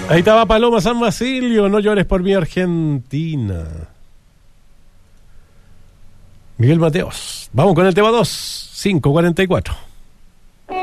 Ahí estaba Paloma San Basilio, no llores por mi Argentina. Miguel Mateos. Vamos con el tema 2, 5:44.